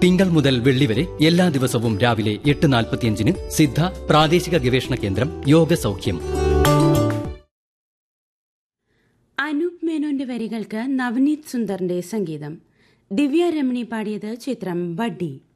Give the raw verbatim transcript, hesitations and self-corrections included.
തിങ്കൾ മുതൽ വെള്ളി വരെ എല്ലാ ദിവസവും രാവിലെ എട്ട് നാൽപ്പത്തിയഞ്ചിന് സിദ്ധ പ്രാദേശിക ഗവേഷണ കേന്ദ്രം യോഗ സൗഖ്യം. അനൂപ് മേനോന്റെ വരികൾക്ക് നവനീത് സുന്ദറിന്റെ സംഗീതം. ദിവ്യ രമണി പാടിയത് ചിത്രം ബഡ്ഡി.